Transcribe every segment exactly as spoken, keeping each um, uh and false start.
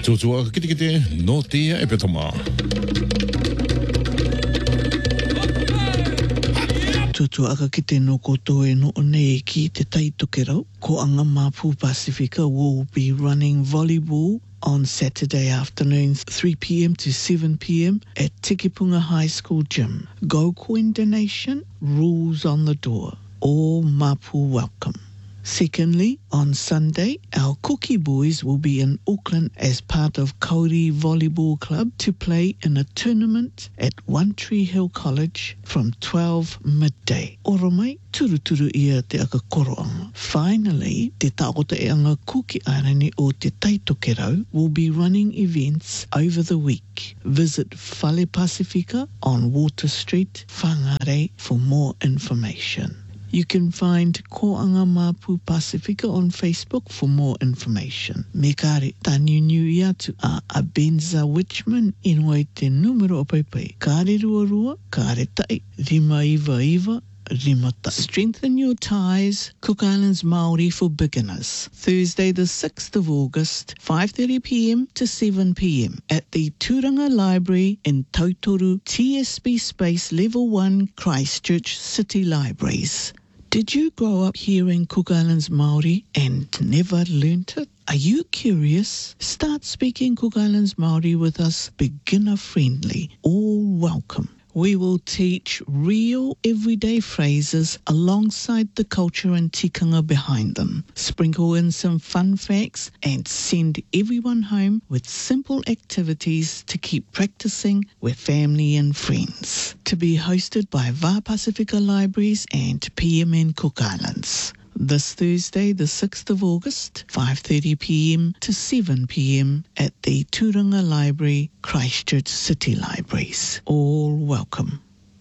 Tutua kite kite no tia epetoma. Tutua aka kite no koto e no one ki te taitoke rau. Ko anga Mapu Pasifika will be running volleyball on Saturday afternoons three p m to seven p m at Tikipunga High School Gym. Go coin donation, rules on the door. All Mapu welcome. Secondly, on Sunday, our Cookie Boys will be in Auckland as part of Kauri Volleyball Club to play in a tournament at One Tree Hill College from twelve midday. Oro mai, turuturu ia te aka koroanga. Finally, te taota e anga Kuki Airani o te taitoke rau will be running events over the week. Visit Fale Pasifika on Water Street, Whangarei for more information. You can find Koanga Mapu Pasifika on Facebook for more information. Me kare tani nui atu a Abenza Witchman inoi te numero o paipai. Kare rua rua, kare tai, rima iwa iwa, rima tai. Strengthen your ties, Cook Islands Māori for beginners. Thursday the sixth of August, five thirty p m to seven p m at the Turanga Library in Tautoru T S B Space Level one Christchurch City Libraries. Did you grow up hearing Cook Islands Māori and never learnt it? Are you curious? Start speaking Cook Islands Māori with us, beginner friendly, all welcome. We will teach real everyday phrases alongside the culture and tikanga behind them. Sprinkle in some fun facts and send everyone home with simple activities to keep practicing with family and friends. To be hosted by Va Pasifika Libraries and P M N Cook Islands. This Thursday, the sixth of August, five thirty p m to seven p m at the Turanga Library, Christchurch City Libraries. All welcome.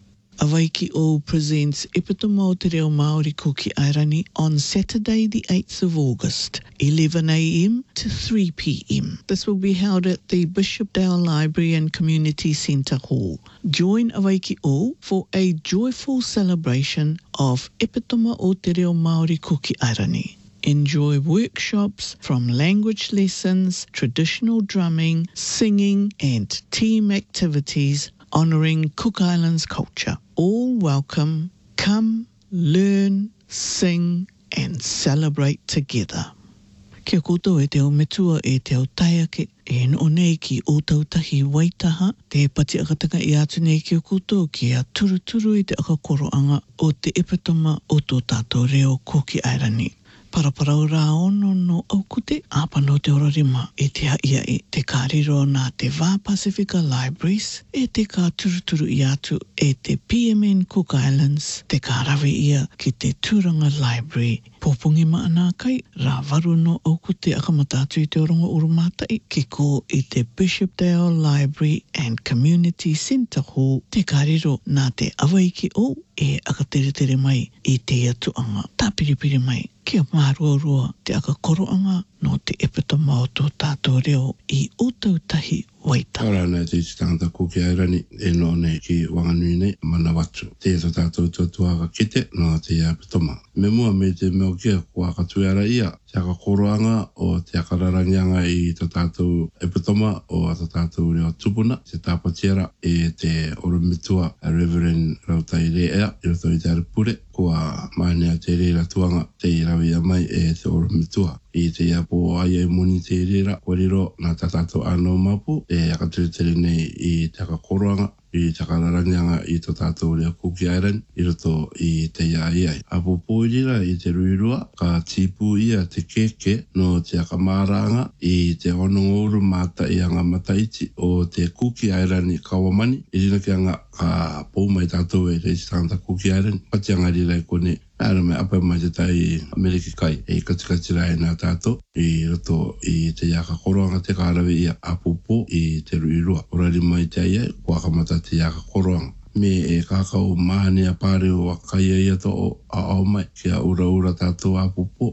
Awaiki O presents Epitoma o Te Reo Māori Kuki Airani on Saturday the eighth of August, eleven a m to three p m. This will be held at the Bishopdale Library and Community Centre Hall. Join Awaiki O for a joyful celebration of Epitoma o Te Reo Māori Kuki Airani. Enjoy workshops from language lessons, traditional drumming, singing and team activities honouring Cook Islands culture. All welcome. Come, learn, sing and celebrate together. Kia koutou e te o metua e te o taiake e no nei ki o tautahi waitaha te pati akatanga i atu nei ki o koutou ki a turuturu i te akakoroanga o te epitoma o tō tātou reo Kuki Airani. Paraparau rā ono no aukute, āpano te ororima e te haia e te kāriro nā te Va Pasifika Libraries, e te kā turuturu i atu e te P M N Cook Islands, te kārawe ia ki te Turanga Library. Pōpungi maana kai, rā varu no aukute akamatatu i te orongo urumatai, ki ko i te Bishopdale Library and Community Centre Hall, te kāriro nā te awaiki o e akatere mai i te atuanga. Tā piripiri mai, kia mārua te akakoroanga no te epitoma o tō tātou reo i o tautahi waita. Ora nei te tangata Kuki Airani e no nei ki Wanganui nei mana watu. Te tō tātou tōtuaka kite no te epitoma. Me mua me te meo kia kua katuera ia. Te akakoroanga o te akararangianga i tō tātou epitoma o tō tātou reo tupuna. Te tāpatiera e te oromitua a Reverend Rautai Rea i roto i te aripure. Kua maanea te reira tuanga te irawi mai e te oromitua. I te iapo ai e moni te reira wariro nā tātātou anō mapu e akatere nei i te akakoroanga i te akararangianga i tō tātou reo Kuki Airani i roto i te ia iai. Apo pōirira i te ruirua ka tipu ia te keke no te akamāranga i te onongouru mata i anga mataiti o te Kuki Airani Kawamani i rina ki anga ka pōmai tātou e reisi tangata Kuki Airani pati anga rira i kone Nāra me apa mai te tai Ameriki kai e katikati rai nā tātou i roto i te iaka koroanga te kārawe i apopo i te ruirua. Orari mai te aia kua kamata te iaka koroanga. Me e kākau mahane a pāre o a kaia ia to a au mai kia ura ura tātou apopo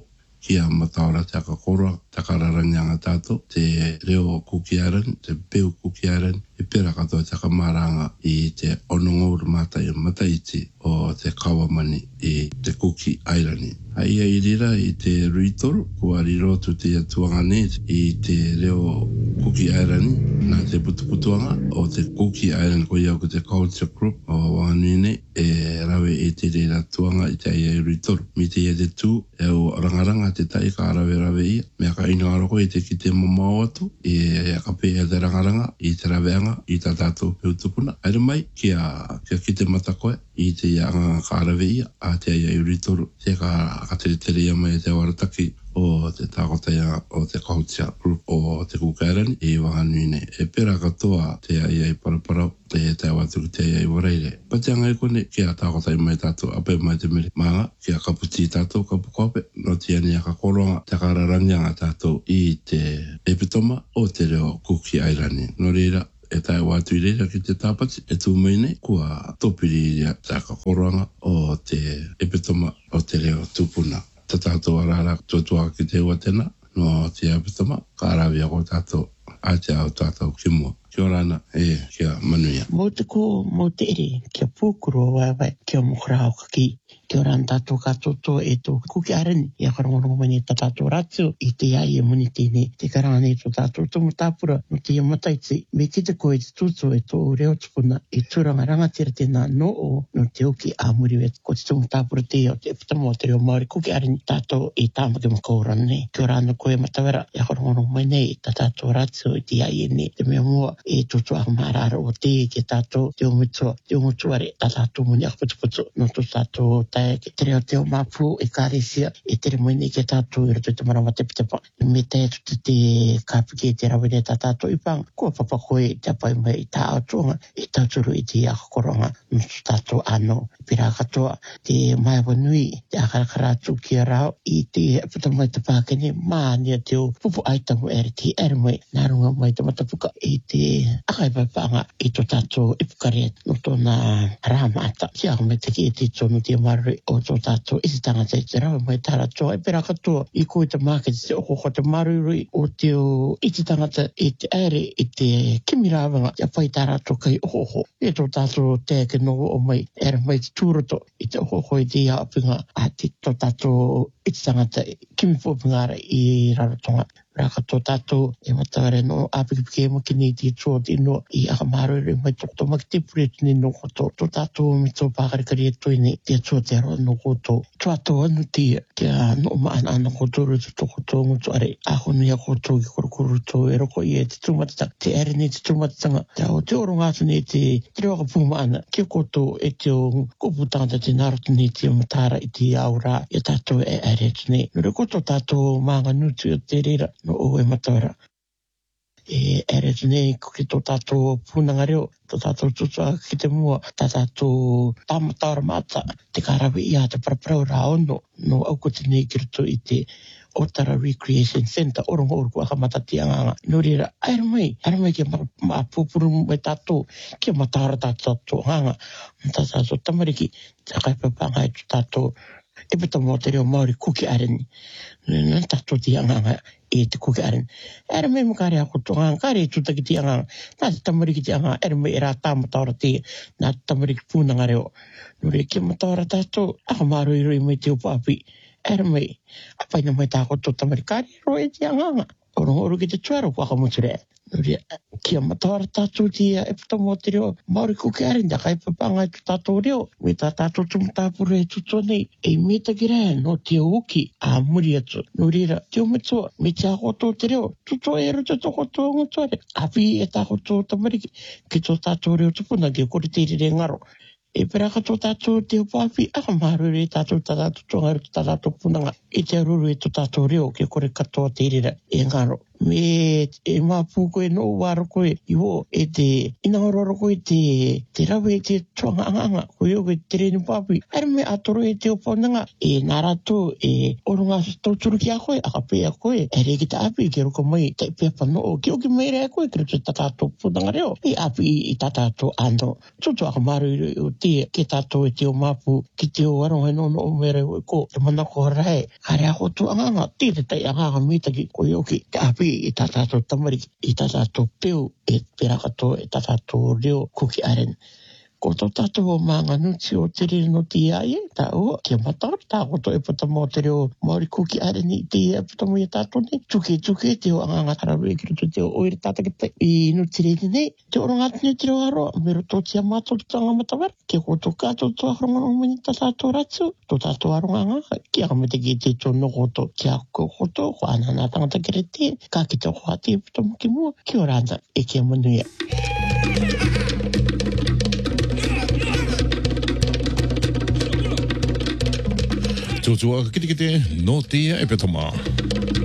kia mataora te aka koroa, takararanyanga tātou, te reo kukiaran, te peu kukiaran, e pera katoa te kamaranga i te onongouru matai mataiti o te kawamani i te kuki airani. Aia i rira i te ruitoru, kua rirotu te atuangane i te reo kuki airani, nā te putuputuanga o te kuki airani ko iau ko te culture group o Wanganui e rawe e te rira tuanga i te aia i ruitoru. Mi te ia te tū, e o rangaranga te tai ka rawe rawe ia, mea ka ino aroko i te ki te mamau atu, e ka pēhea te rangaranga i te raweanga i tā tātou peutupuna. Aere mai, kia, kia ki te matakoe i te ianga ka rawe ia, a te aia i ruitoru, te ka ka tere tere ia mai te warataki o te tākotaia o te culture group o te kukairani i Wanganui nei. E pera katoa te aia i paraparau, te te awatu ki te aia i wareire. Patianga i kone, kia tākotai mai tātou, ape mai te mere maanga, kia kaputi tātou kapukope, no te ani a ka koronga, te kararanyanga tātou i te epitoma o te reo kuki airani. No reira, e tai watu i reira ki te tāpati, e tū mai nei, kua topiri iria tā ka koronga o te epitoma o te reo tūpuna. Ta tātou arara tuatua ki te ua tēnā, no te apitama, ka arawia ko tātou, a te au tātou ki mua. Kia orana, e kia manuia. Mō te ko, mō te ere, kia pūkuro wai wai, kia mokura o kaki. Kia orana tātou katoto e tō kuki arani, i a karongorongo mani ta tātou rātio, i te iai e muni tēne, te karane tō tātou tumu tāpura, no te iamataiti, me ki te koe te tūtō e tō reo tupuna, e tūranga rangatira tēnā no o, no te oki a muriwe, ko te tumu tāpura te o te epitamo o te reo Māori kuki arani, tātou e tāmake makaurana nei. Kia orana koe matawera, i a karongorongo mani ta tātou rātio, i te iai e ne, te mea mua, e tō a marara o te ke tātou, te omutua, te omutuare, ta tātou muni akaputuputu, no tō tātou tae, ke te reo te o māpū, e kāresia, e tere moini ke tātou, i rato te marawa te pitepa, me te tutu te kāpike, te rawene ta tātou ipang, kua papa koe, te apai mai, tā atonga, e tāturu i te akakoronga, no tō tātou ano, pira katoa, te maiwa nui, te akarakaratu ki a rao, i te putamai te pākene, mānia te o pupu aitamu ere te ere mai, nārunga mai te matapuka, i te akai papanga i tō tātou ipukare no tōna rāmata. Kia me te ki e te tonu te maruri o tō tātou i te tangata i te rawa mai tāra tō. E pera katoa i koe te market te okoko te maruri o te o i te tangata i te aere i te kimirawanga i a pai tāra tō kai okoko. E tō tātou te ke no o mai ere mai te tūroto i te okoko i te ia apinga a te tō tātou i te tangata kimipopingara i raratonga. Raka tō tātou e mataware no āpikipike e makini i te tō tino i akamarore mai tō maki te pureti ni no koto. Tō tātou me tō pākarikari e toine te tō te aroa no koto. Tō ato anu tia kia no maana ana koto rutu tō koto ngutu are. Ahonu ia koto ki korokoro tō e roko i e te tūmatatanga. Te ere ni te tūmatatanga. Te ao te oro ngātu ni te te reo ka pūmaana. Kia koto e te o koputanga te narotu ni te matara i te aura e tātou e ere tune. Nore koto tātou maanga nutu o te reira. No o e matawara. E ere tune ko ki tō tātou pūnanga reo, tō tātou tutua ki te mua, tā tātou tāmatawara mata, te karawi ia te paraparau rā ono, no auko tene ki roto i te Otara Recreation Centre, orongo oru kua kamata te anganga. No rira, aere mai, aere mai kia ma pupuru mai tātou, kia matawara tātou hanga, tā tātou tamariki, te kaipapanga e tō tātou, e pita mō te reo Māori kuki arani. Nā tātou te anganga e te kuki arani. Ere mai makare a koto nganga, kare e tūtaki te anganga. Nā te tamariki te anganga, ere mai e rā tāmatawara te, nā te tamariki pūnanga reo. Nore, kia matawara tātou, aka māro i roi mai te upaapi. Ere mai, apaina mai tā koto tamariki, kare e roi te anganga. Orongo oru ki te tuaro waka muture. Nore, kia matawara tātou te e puta mō te reo Māori kuki arani, da kai papanga e tu tātou reo. Me tā tātou tumutāpura e tuto nei, e me taki rea no te oki a muri atu. No rira, te o metua, me te akoto te reo, tuto e ruto toko tō ngutuare. Api e tā koto tamariki, ki tō tātou reo tupuna, ki kore te re ngaro. E pera ka tō tātou te upapi, aka marure e tātou tātou tonga ruto tātou punanga. E te aruru e tō tātou reo, ki kore katoa te rira e ngaro. me e mapu koe no waro koe iho e te inahororo koe te te rawe te tuanga anganga koe o koe te renu papi are me atoro e te oponanga e narato e oronga tauturu ki a koe aka pea koe e re ki ta api ke roko mai te pea pano o ki o ki meire a koe kere te tatato punanga reo e api i tatato ando tutu aka maru i o te ke tato e te o mapu ki te o aronga no no mere o ko te manako rai kare a hotu anganga te te tai anganga mitaki koe o ki te api i tatato tamari i tatato peu e perakato e tatato reo kuki aren. Ko tō tātou o maanga nuti o te rere no te iae, tā ua, kia matara, tā koto e pata mō te reo Māori kuki areni te ia pata mō i tātou ne. Tuke tuke te o anganga tararu e kiro te o oire tātakita i nuti rere nei. Te orangati ni te reo aroa, me roto tia mātou te tanga matawara. Kia koto kātou tō ahronga mani tā tātou ratu, tō tātou aronga ngā. Kia kamete ki te tō no koto, kia koto, ko anana tangata kere te, kā ki tō hoa te pata mō ki mua, kia orana e kia manuia. Tūtua kite kite no tia e pe toma.